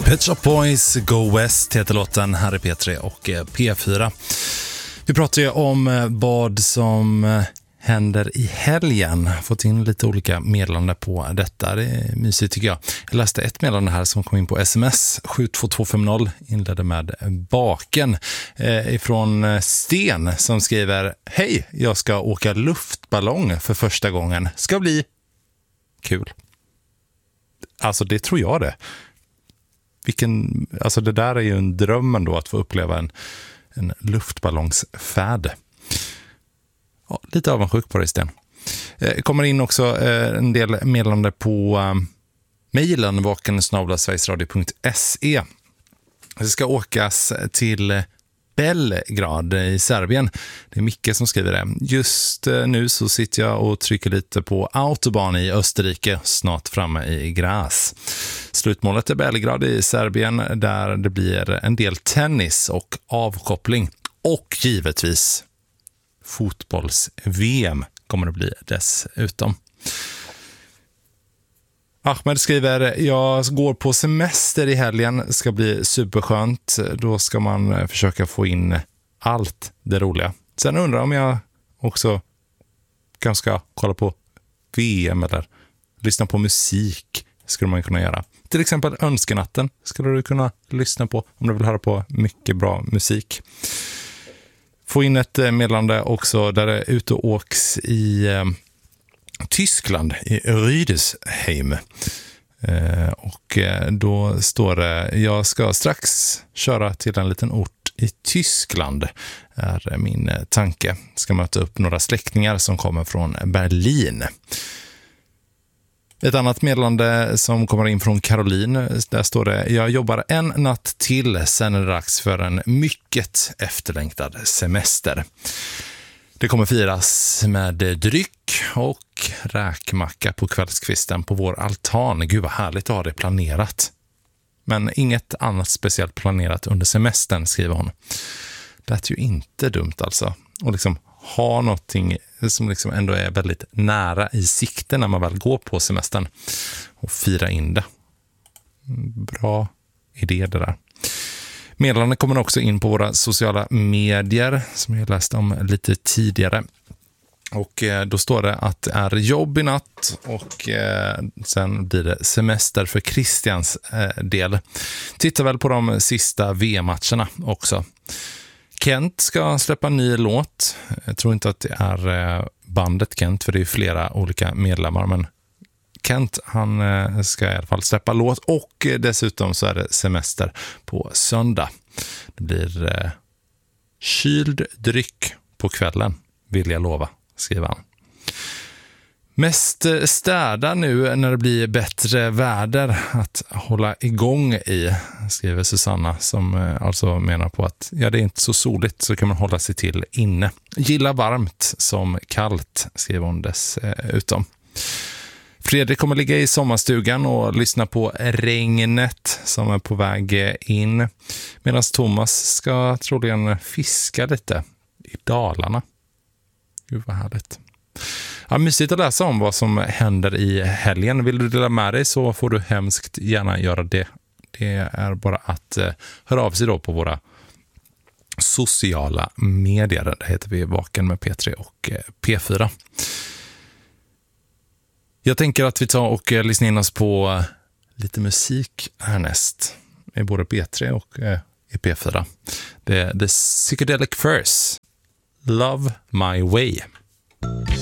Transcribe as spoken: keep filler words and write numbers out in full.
Pet Shop Boys, Go West heter låten. Här är P tre och P fyra. Vi pratar ju om vad som händer i helgen. Fått in lite olika meddelanden på detta. Det är mysigt tycker jag. Jag läste ett meddelande här som kom in på sms. sju två två fem noll inledde med baken. Eh, ifrån Sten som skriver: Hej, jag ska åka luftballong för första gången. Ska bli kul. Alltså det tror jag det. Vilken, alltså det där är ju en dröm då att få uppleva en, en luftballongsfärd. Ja, lite avundsjuk på det, Sten. Eh, kommer in också eh, en del meddelande på eh, mejlen vaken snabel-a sverigesradio punkt se. Det ska åkas till Belgrad i Serbien. Det är Micke som skriver det. Just eh, nu så sitter jag och trycker lite på autobahn i Österrike, snart framme i Graz. Slutmålet är Belgrad i Serbien där det blir en del tennis och avkoppling. Och givetvis fotbolls-V M kommer det bli dessutom. Ahmed skriver: jag går på semester i helgen, ska bli superskönt. Då ska man försöka få in allt det roliga. Sen undrar om jag också kanske kolla på V M eller lyssna på musik skulle man kunna göra. Till exempel Önskenatten skulle du kunna lyssna på om du vill höra på mycket bra musik. Få in ett meddelande också där det är ute och åks i eh, Tyskland, i Rüdesheim. Eh, och eh, då står det: jag ska strax köra till en liten ort i Tyskland, är min eh, tanke. Ska möta upp några släktingar som kommer från Berlin. Ett annat meddelande som kommer in från Caroline, där står det: jag jobbar en natt till, sen är det dags för en mycket efterlängtad semester. Det kommer firas med dryck och räkmacka på kvällskvisten på vår altan. Gud vad härligt att ha det planerat. Men inget annat speciellt planerat under semestern, skriver hon. Det är ju inte dumt alltså. Och liksom ha någonting som liksom ändå är väldigt nära i sikte när man väl går på semestern och fira in det. Bra idé det där. Meddelande kommer också in på våra sociala medier som jag läste om lite tidigare. Och då står det att det är jobb i natt och eh, sen blir det semester för Christians eh, del. Titta väl på de sista V M-matcherna också. Kent ska släppa en ny låt. Jag tror inte att det är eh, bandet Kent, för det är flera olika medlemmar, men Kent, han eh, ska i alla fall släppa låt och eh, dessutom så är det semester på söndag. Det blir eh, kyld dryck på kvällen, vill jag lova, skriver han. Mest städa nu när det blir bättre väder att hålla igång i, skriver Susanna, som alltså menar på att ja, det är inte så soligt så kan man hålla sig till inne. Gilla varmt som kallt, skriver hon dessutom. Fredrik kommer ligga i sommarstugan och lyssna på regnet som är på väg in, medan Thomas ska troligen fiska lite i Dalarna. Gud vad härligt. Ja, mysigt att läsa om vad som händer i helgen. Vill du dela med dig så får du hemskt gärna göra det. Det är bara att eh, höra av sig då på våra sociala medier. Där heter vi Vaken med P tre och eh, P fyra. Jag tänker att vi tar och eh, lyssnar in oss på eh, lite musik härnäst. I både P tre och eh, i P fyra. Det är The Psychedelic Furs, Love My Way.